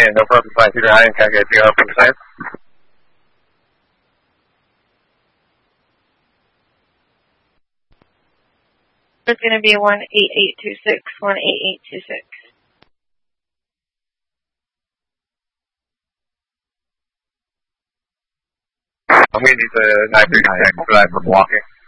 again, no purpose 929, can I get you open percent? It's going to be 18826, 18826. I'm going to use the 939 for blocking.